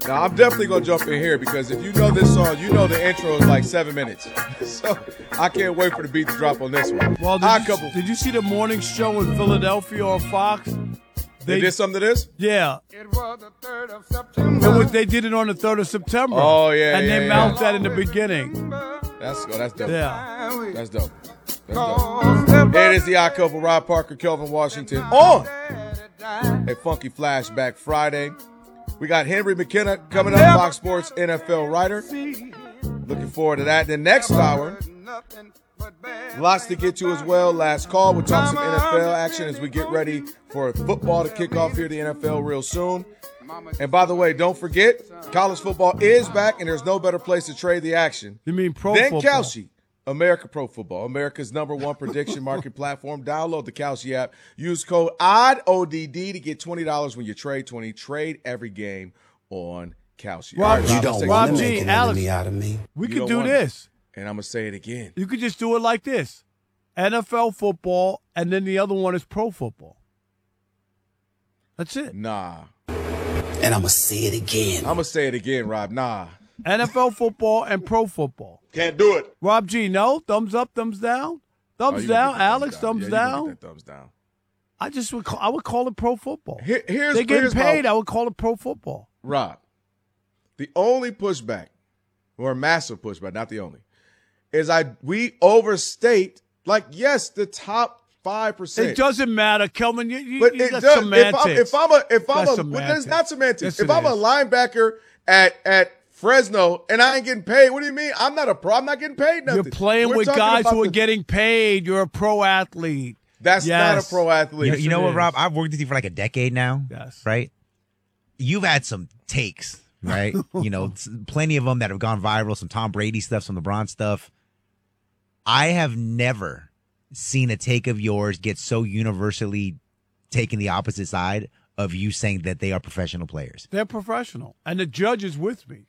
Now, I'm definitely going to jump in here because if you know this song, you know the intro is like 7 minutes. So I can't wait for the beat to drop on this one. Well, did you see the morning show in Philadelphia on Fox? They did something to this? Yeah. It was the 3rd of September. They did it on the 3rd of September. Oh, yeah, and they mouthed that in the beginning. That's dope. Yeah. That's dope. It is the Odd Couple, Rob Parker, Kelvin Washington, on a Funky Flashback Friday. We got Henry McKenna coming up, Fox Sports NFL writer. Looking forward to that. The next hour, lots to get to as well. Last call. We'll talk some NFL action as we get ready for football to kick off here at the NFL real soon. And by the way, don't forget, college football is back, and there's no better place to trade the action. You mean pro football? Than Kalshi. America Pro Football, America's #1 prediction market platform. Download the Kalshi app. Use code ODD to get $20 when you trade 20. Trade every game on Kalshi. Rob, You don't want to G, make an Alex, enemy out of me. we You could don't do want this. And I'm going to say it again. You could just do it like this. NFL football, and then the other one is pro football. That's it. Nah. And I'm going to say it again. I'm going to say it again, Rob. Nah. NFL football and pro football. Can't do it. Rob G, no? Thumbs up, thumbs down? Thumbs down. Alex, thumbs down? Get that thumbs down. I would call it pro football. Here's They get paid, my, I would call it pro football. Rob, the only pushback, or massive pushback, not the only, is we overstate, like, yes, the top 5%. It doesn't matter, Kelvin. But it that's does. Semantics. It's not semantics. Yes, if I'm a linebacker at Fresno and I ain't getting paid, what do you mean? I'm not a pro. I'm not getting paid nothing. You're playing with guys who are getting paid. You're a pro athlete. That's not a pro athlete. You know what, Rob? I've worked with you for like a decade now. Yes. Right? You've had some takes, right? Plenty of them that have gone viral, some Tom Brady stuff, some LeBron stuff. I have never seen a take of yours get so universally taken the opposite side of you saying that they are professional players. They're professional. And the judge is with me.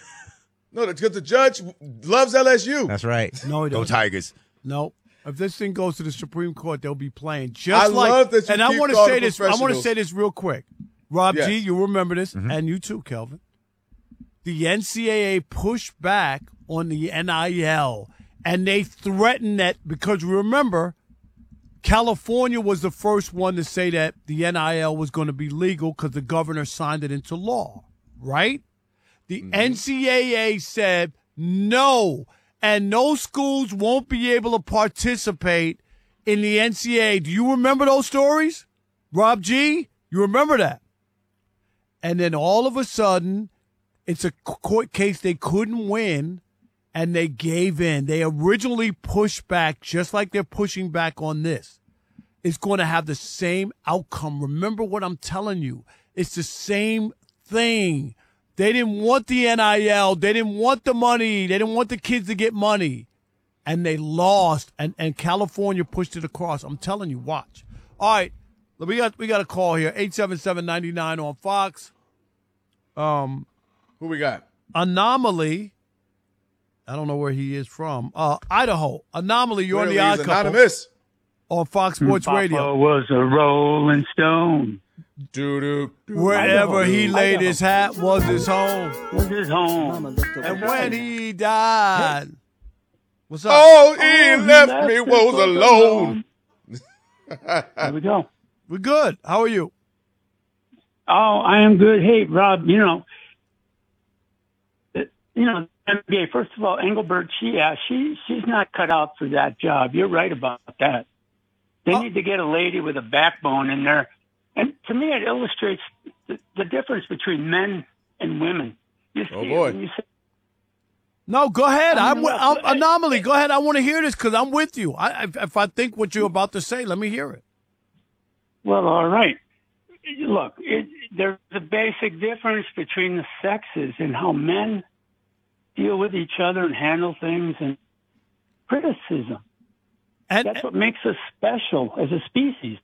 No, because the judge loves LSU. That's right. No, he Go doesn't. Tigers. No. If this thing goes to the Supreme Court, they'll be playing I love that you and I keep want to calling say this. I want to professionals. say this real quick. Rob Yes. G, you remember this, and you too, Kelvin. The NCAA pushed back on the NIL, and they threatened that because remember, California was the first one to say that the NIL was going to be legal because the governor signed it into law, right? The NCAA said no, and no schools won't be able to participate in the NCAA. Do you remember those stories? Rob G, you remember that? And then all of a sudden, it's a court case they couldn't win, and they gave in. They originally pushed back, just like they're pushing back on this. It's going to have the same outcome. Remember what I'm telling you. It's the same thing. They didn't want the NIL. They didn't want the money. They didn't want the kids to get money. And they lost, and California pushed it across. I'm telling you, watch. All right, we got a call here, 877-99 on Fox. Who we got? Anomaly. I don't know where he is from. Idaho. Anomaly, you're on the Odd He's Couple anonymous. on Fox Sports Radio. Papa was a Rolling Stone. Wherever he laid his hat was his home. Was his home. And when he died, what's up? Oh, he left me was alone. There we go. We're good. How are you? Oh, I am good. Hey, Rob, NBA, first of all, Engelbert, she's not cut out for that job. You're right about that. They need to get a lady with a backbone in there. And to me, it illustrates the difference between men and women. You see boy. No, go ahead. I'm Anomaly, go ahead. I want to hear this because I'm with you. If I think what you're about to say, let me hear it. Well, all right. Look, there's a basic difference between the sexes and how men deal with each other and handle things and criticism. That's what makes us special as a species.